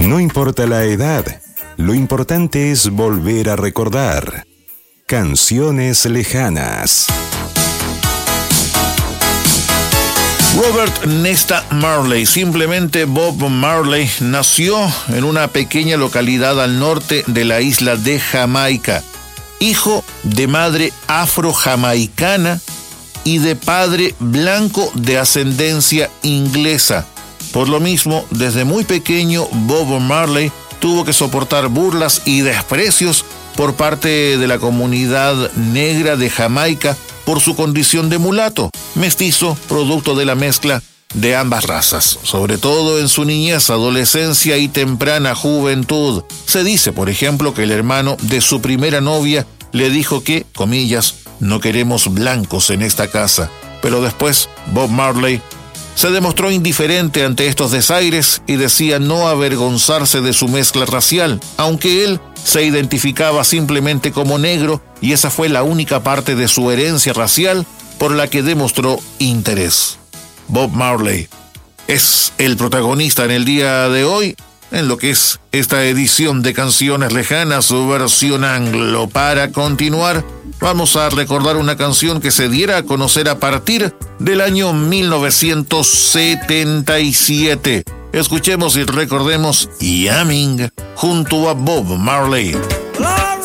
No importa la edad, lo importante es volver a recordar. Canciones lejanas. Robert Nesta Marley, simplemente Bob Marley, nació en una pequeña localidad al norte de la isla de Jamaica, hijo de madre afro-jamaicana y de padre blanco de ascendencia inglesa. Por lo mismo, desde muy pequeño, Bob Marley tuvo que soportar burlas y desprecios por parte de la comunidad negra de Jamaica por su condición de mulato, mestizo, producto de la mezcla de ambas razas, sobre todo en su niñez, adolescencia y temprana juventud. Se dice, por ejemplo, que el hermano de su primera novia le dijo que, comillas, no queremos blancos en esta casa. Pero después, Bob Marley se demostró indiferente ante estos desaires y decía no avergonzarse de su mezcla racial, aunque él se identificaba simplemente como negro y esa fue la única parte de su herencia racial por la que demostró interés. Bob Marley es el protagonista en el día de hoy en lo que es esta edición de Canciones Lejanas, su versión anglo. Para continuar, vamos a recordar una canción que se diera a conocer a partir del año 1977. Escuchemos y recordemos Yamming junto a Bob Marley.